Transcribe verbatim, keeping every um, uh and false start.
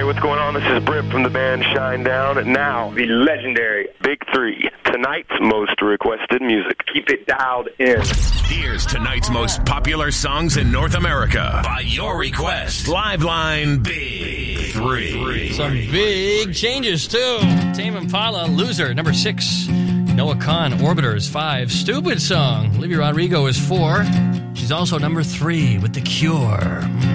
what's going on? This is Britt from the band Shinedown. Now, the legendary Big Three, tonight's most requested music. Keep it dialed in. Here's tonight's most popular songs in North America. By your request, Liveline Big Three. Some big changes, too. Tame Impala, Loser, number six. Noah Khan, Orbiters, five. Stupid Song, Olivia Rodrigo is four. She's also number three with The Cure.